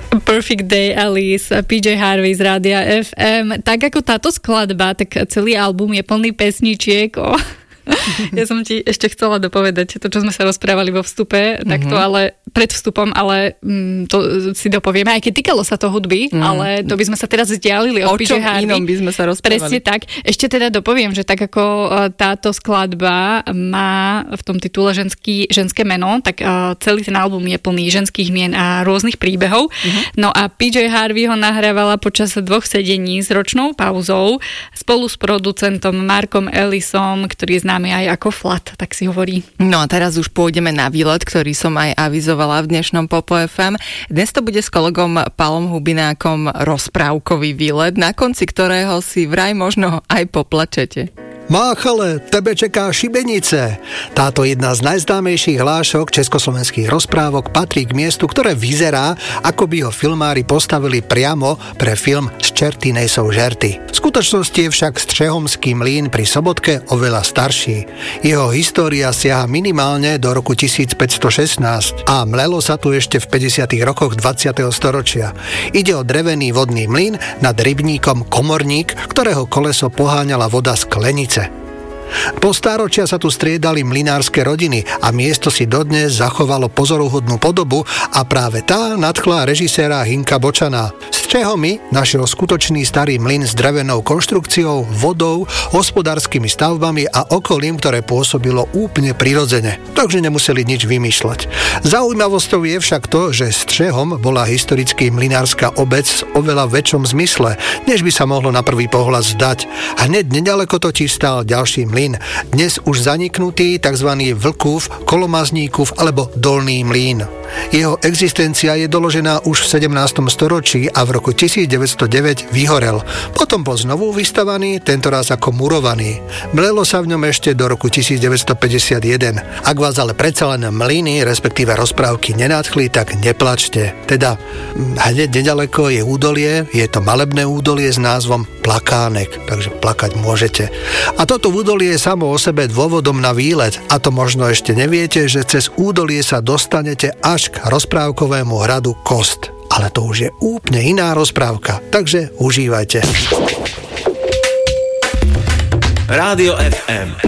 Perfect Day Alice, PJ Harvey z Rádia FM. Tak ako táto skladba, tak celý album je plný pesničiek o... Ja som ti ešte chcela dopovedať to, čo sme sa rozprávali vo vstupe, takto, ale pred vstupom, ale to si dopovieme, aj keď týkalo sa to hudby, ale to by sme sa teraz vzdialili od PJ Harvey. O čom inom by sme sa rozprávali. Presne tak. Ešte teda dopoviem, že tak ako táto skladba má v tom titule ženské meno, tak celý ten album je plný ženských mien a rôznych príbehov. No a PJ Harvey ho nahrávala počas 2 sedení s ročnou pauzou spolu s producentom Markom Ellisom, ktorý je známy aj ako Flat, tak si hovorí. No a teraz už pôjdeme na výlet, ktorý som aj avizovala v dnešnom Popo FM. Dnes to bude s kolegom Palom Hubinákom rozprávkový výlet, na konci ktorého si vraj možno aj poplačete. Máchale, tebe čeká šibenice. Táto jedna z najznámejších hlášok československých rozprávok patrí k miestu, ktoré vyzerá, ako by ho filmári postavili priamo pre film Z čerty nejsou žerty. V skutočnosti je však Střehomský mlýn pri Sobotke oveľa starší. Jeho história siaha minimálne do roku 1516 a mlelo sa tu ešte v 50. rokoch 20. storočia. Ide o drevený vodný mlyn nad rybníkom Komorník, ktorého koleso poháňala voda z Klenice. Po stáročia sa tu striedali mlynárske rodiny a miesto si dodnes zachovalo pozoruhodnú podobu a práve tá nadchla režiséra Hinka Bočana. Střehomy našiel skutočný starý mlyn s drevenou konštrukciou, vodou, hospodárskymi stavbami a okolím, ktoré pôsobilo úplne prirodzene, takže nemuseli nič vymýšľať. Zaujímavosťou je však to, že Střehom bola historicky mlynárska obec v oveľa väčšom zmysle, než by sa mohlo na prvý pohľad zdať. Hneď nedaleko totiž stál ďalší mlyn, dnes už zaniknutý tzv. Vlkův, Kolomazníkův alebo Dolný mlýn. Jeho existencia je doložená už v 17. storočí a v roku 1909 vyhorel. Potom bol znovu vystavaný, tentoraz ako murovaný. Mlelo sa v ňom ešte do roku 1951. Ak vás ale predsa len mlyny, respektíve rozprávky nenadchli, tak neplačte. Teda hneď nedaleko je údolie, je to malebné údolie s názvom Plakánek, takže plakať môžete. A toto údolie je samo o sebe dôvodom na výlet, a to možno ešte neviete, že cez údolie sa dostanete až k rozprávkovému hradu Kost. Ale to už je úplne iná rozprávka, takže užívajte. Rádio FM.